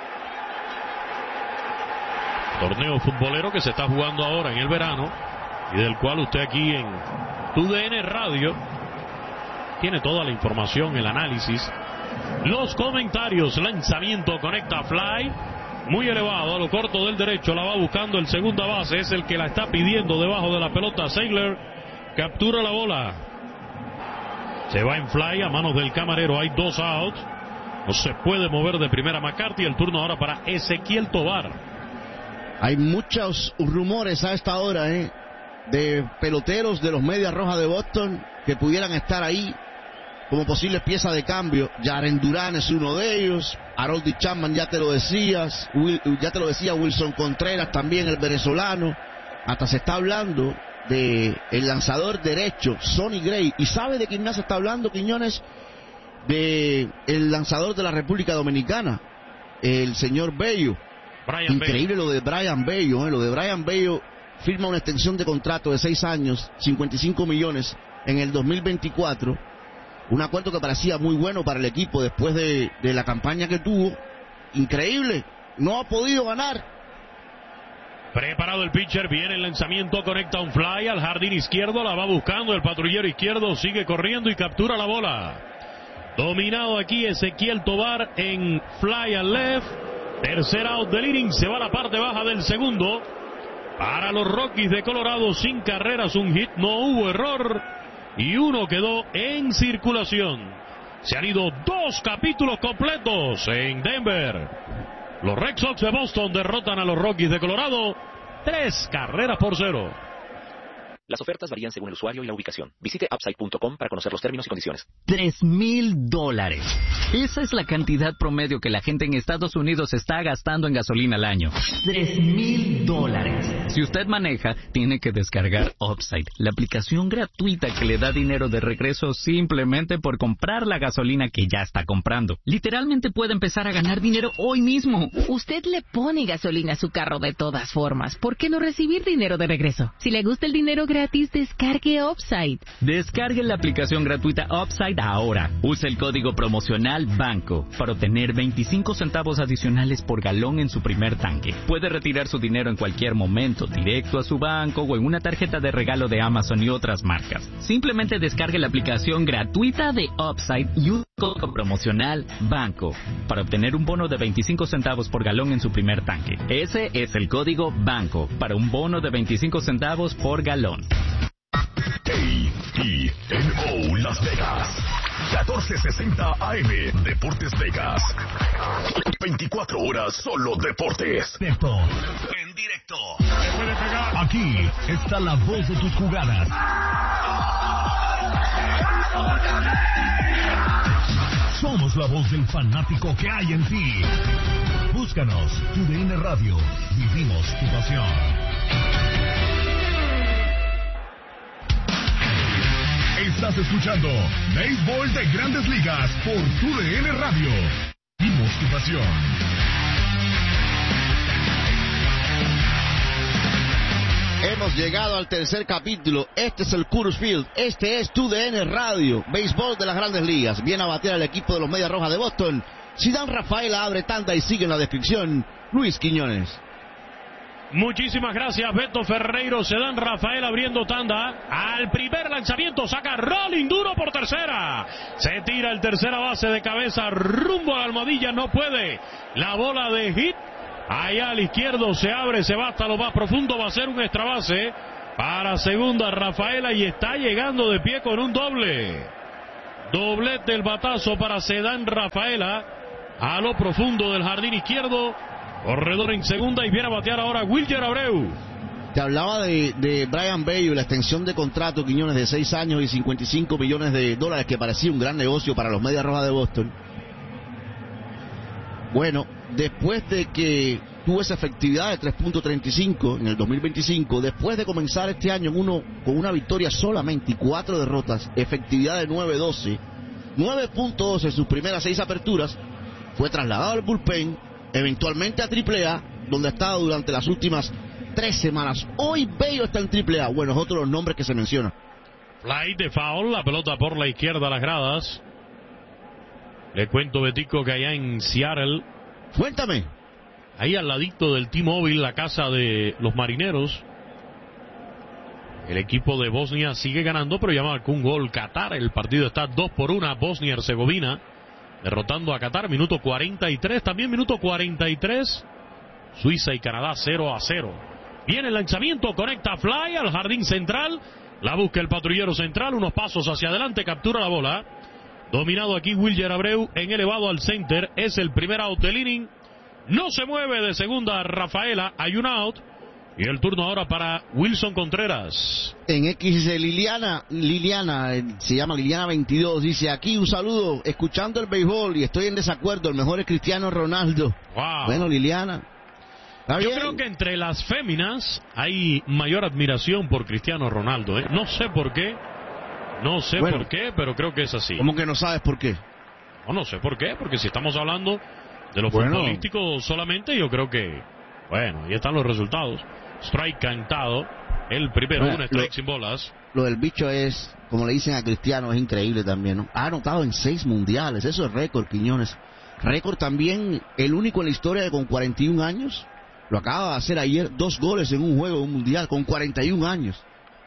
Torneo futbolero que se está jugando ahora en el verano y del cual usted aquí en Tu D N Radio tiene toda la información, el análisis, los comentarios. Lanzamiento, conecta fly, muy elevado a lo corto del derecho, la va buscando el segunda base, es el que la está pidiendo debajo de la pelota. Seigler captura la bola, se va en fly a manos del camarero, hay dos outs, no se puede mover de primera McCarthy. El turno ahora para Ezequiel Tovar. Hay muchos rumores a esta hora, ¿eh? De peloteros de los Medias Rojas de Boston que pudieran estar ahí como posibles piezas de cambio. Jaren Duran es uno de ellos. Harold Chapman, ya te lo decías. Will, ya te lo decía Wilson Contreras, también el venezolano. Hasta se está hablando de el lanzador derecho, Sonny Gray. ¿Y sabe de quién más se está hablando, Quiñones? De el lanzador de la República Dominicana, el señor Bello. Brian Increíble Bello. lo de Brian Bello, ¿eh? Lo de Brian Bello firma una extensión de contrato de seis años, cincuenta y cinco millones en el dos mil veinticuatro. Un acuerdo que parecía muy bueno para el equipo después de, de la campaña que tuvo. increíble, no ha podido ganar. Preparado el pitcher, viene el lanzamiento, conecta un fly al jardín izquierdo, la va buscando el patrullero izquierdo, sigue corriendo y captura la bola. Dominado aquí Ezequiel Tovar en fly al left. Tercer out del inning, se va a la parte baja del segundo. Para los Rockies de Colorado, sin carreras, un hit, no hubo error. Y uno quedó en circulación. Se han ido dos capítulos completos en Denver. Los Red Sox de Boston derrotan a los Rockies de Colorado. Tres carreras por cero. Las ofertas varían según el usuario y la ubicación. Visite upside punto com para conocer los términos y condiciones. Tres mil dólares. Esa es la cantidad promedio que la gente en Estados Unidos está gastando en gasolina al año. Tres mil dólares. Si usted maneja, tiene que descargar Upside, la aplicación gratuita que le da dinero de regreso simplemente por comprar la gasolina que ya está comprando. Literalmente puede empezar a ganar dinero hoy mismo. Usted le pone gasolina a su carro de todas formas. ¿Por qué no recibir dinero de regreso? Si le gusta el dinero gratis, descargue Upside. Descargue la aplicación gratuita Upside ahora. Use el código promocional BANCO para obtener veinticinco centavos adicionales por galón en su primer tanque. Puede retirar su dinero en cualquier momento, directo a su banco o en una tarjeta de regalo de Amazon y otras marcas. Simplemente descargue la aplicación gratuita de Upside y use el código promocional BANCO para obtener un bono de veinticinco centavos por galón en su primer tanque. Ese es el código BANCO para un bono de veinticinco centavos por galón. A E N O Las Vegas, catorce sesenta A M, Deportes Vegas. veinticuatro horas solo deportes. Directo. En directo. Aquí está la voz de tus jugadas. Somos la voz del fanático que hay en ti. Búscanos, T U D N Radio. Vivimos tu pasión. Estás escuchando Béisbol de Grandes Ligas por T U D N Radio. Vivimos tu pasión. Hemos llegado al tercer capítulo. Este es el Coors Field. Este es T U D N Radio. Béisbol de las Grandes Ligas. Viene a batear al equipo de los Medias Rojas de Boston. Cedán Rafaela abre tanda y sigue en la descripción Luis Quiñones. Muchísimas gracias, Beto Ferreiro. Cedán Rafael abriendo tanda. Al primer lanzamiento saca rolling duro por tercera. Se tira el tercera base de cabeza rumbo a la almohadilla. No puede. La bola de hit. Allá al izquierdo se abre, se va hasta lo más profundo. Va a ser un extra base para segunda Rafaela y está llegando de pie con un doble. Doblete el batazo para Cedán Rafaela a lo profundo del jardín izquierdo. Corredor en segunda y viene a batear ahora Wilyer Abreu. Te hablaba de, de Brian Bello, la extensión de contrato, Quiñones, de seis años y cincuenta y cinco millones de dólares, que parecía un gran negocio para los Medias Rojas de Boston. Bueno, después de que tuvo esa efectividad de tres punto treinta y cinco en el dos mil veinticinco, después de comenzar este año en uno, con una victoria solamente y cuatro derrotas, efectividad de nueve doce, nueve punto doce en sus primeras seis aperturas, fue trasladado al bullpen, eventualmente a triple A, donde ha estado durante las últimas tres semanas. Hoy Bello está en triple A. Bueno, es otro de los nombres que se menciona. Fly de foul, la pelota por la izquierda a las gradas. Le cuento, Betico, que allá en Seattle. Cuéntame. Ahí al ladito del T-Mobile, la casa de los marineros. El equipo de Bosnia sigue ganando, pero ya marcó un gol Qatar. El partido está dos por uno, Bosnia-Herzegovina, derrotando a Qatar. Minuto cuarenta y tres, también minuto cuarenta y tres. Suiza y Canadá cero a cero. Viene el lanzamiento, conecta fly al jardín central. La busca el patrullero central, unos pasos hacia adelante, captura la bola. Dominado aquí Wilyer Abreu en elevado al center. Es el primer out del inning. No se mueve de segunda Rafaela. Hay un out. Y el turno ahora para Wilson Contreras. En X dice Liliana, Liliana, eh, se llama Liliana veintidós, dice aquí un saludo, escuchando el béisbol y estoy en desacuerdo, el mejor es Cristiano Ronaldo. Wow. Bueno, Liliana. Yo bien. Creo que entre las féminas hay mayor admiración por Cristiano Ronaldo, ¿eh? No sé por qué, no sé bueno, por qué, pero creo que es así. ¿Cómo que no sabes por qué? No, no sé por qué, porque si estamos hablando de lo bueno. futbolístico solamente, yo creo que, bueno, ahí están los resultados. Strike cantado, el primero, bueno, un strike lo, sin bolas. Lo del bicho es, como le dicen a Cristiano, es increíble también, ¿no? Ha anotado en seis mundiales, eso es récord, Quiñones. récord también, el único en la historia de con cuarenta y un años. Lo acaba de hacer ayer, dos goles en un juego, un mundial, con cuarenta y un años.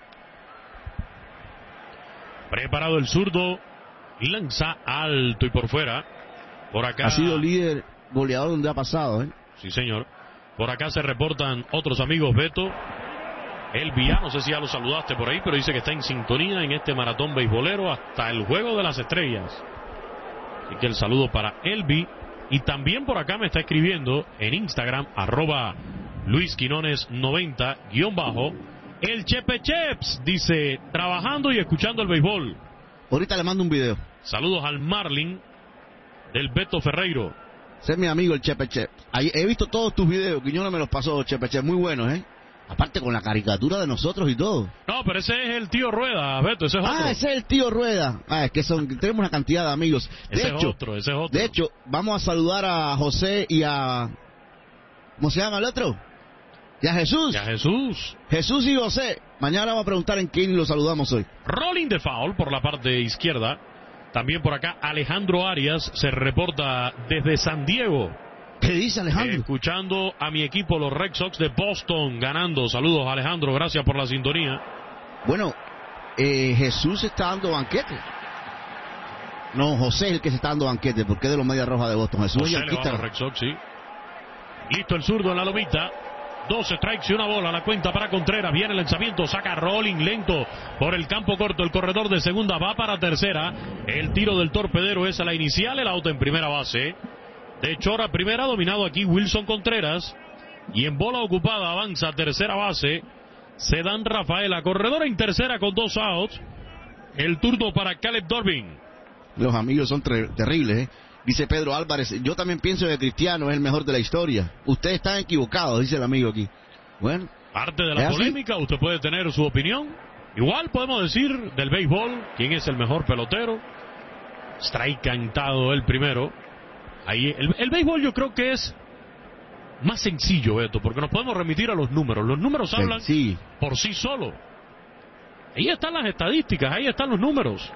Preparado el zurdo, lanza alto y por fuera. Por acá. Ha sido líder goleador donde ha pasado, ¿eh? Sí, señor. Por acá se reportan otros amigos, Beto. Elvia, no sé si ya lo saludaste por ahí, pero dice que está en sintonía en este maratón beisbolero hasta el Juego de las Estrellas. Así que el saludo para Elvi. Y también por acá me está escribiendo en Instagram, arroba Luis Quinones noventa, guión bajo, el Chepe Cheps, dice, trabajando y escuchando el béisbol. Ahorita le mando un video. Saludos al Marlin del Beto Ferreiro. Ese es mi amigo el Chepe Cheps. Ahí he visto todos tus videos, Quiñones me los pasó, Chepe Cheps, muy buenos, ¿eh? Aparte con la caricatura de nosotros y todo. No, pero ese es el tío Rueda, Beto, ese es otro. Ah, ese es el tío Rueda. Ah, es que son, tenemos una cantidad de amigos. De ese hecho, es otro, ese es otro. De hecho, vamos a saludar a José y a... ¿Cómo se llama el otro? Y a Jesús. Y a Jesús. Jesús y José. Mañana vamos a preguntar en quién lo saludamos hoy. Rolling de foul por la parte izquierda. También por acá Alejandro Arias se reporta desde San Diego. ¿Qué dice Alejandro? Eh, escuchando a mi equipo, los Red Sox de Boston, ganando. Saludos, Alejandro, gracias por la sintonía. Bueno, eh, Jesús está dando banquete. No, José es el que se está dando banquete, porque es de los Medias Rojas de Boston. Jesús José es le va a los Red Sox, sí. Listo el zurdo en la lomita. Dos strikes y una bola. La cuenta para Contreras. Viene el lanzamiento. Saca Rolling lento por el campo corto. El corredor de segunda va para tercera. El tiro del torpedero es a la inicial. El auto en primera base. De Chora primera, dominado aquí Wilson Contreras. Y en bola ocupada avanza a tercera base Sedán Rafaela. Corredor en tercera con dos outs. El turno para Caleb Dorbin. Los amigos son terribles, ¿eh? Dice Pedro Álvarez, yo también pienso que Cristiano es el mejor de la historia. Ustedes están equivocados, dice el amigo aquí. Bueno. Parte de la polémica, así. Usted puede tener su opinión. Igual podemos decir del béisbol, quién es el mejor pelotero. Strike cantado el primero. Ahí, el, el béisbol yo creo que es más sencillo, Beto, porque nos podemos remitir a los números. Los números hablan sí. por sí solos. Ahí están las estadísticas, ahí están los números.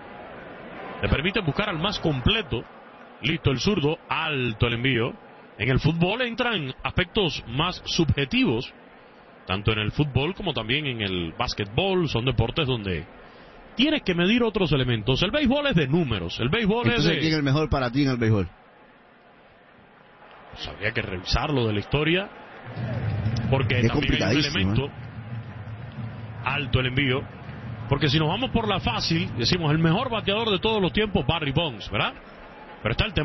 Le permiten buscar al más completo. Listo el zurdo, alto el envío. En el fútbol entran aspectos más subjetivos, tanto en el fútbol como también en el básquetbol. Son deportes donde tienes que medir otros elementos. El béisbol es de números. El béisbol Entonces, es de... ¿quién es el mejor para ti en el béisbol? Pues habría que revisarlo de la historia, porque es también hay un elemento. ¿eh? Alto el envío. Porque si nos vamos por la fácil, decimos el mejor bateador de todos los tiempos, Barry Bonds, ¿verdad? Pero está el tema